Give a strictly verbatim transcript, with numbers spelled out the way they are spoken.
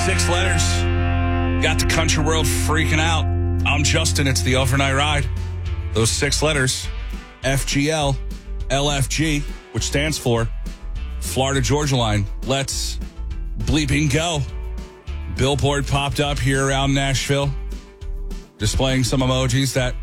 Six letters. Got the country world freaking out. I'm Justin. It's the Overnight Ride. Those six letters, F G L, L F G, which stands for Florida Georgia Line. Let's bleeping go. Billboard popped up here around Nashville, displaying some emojis that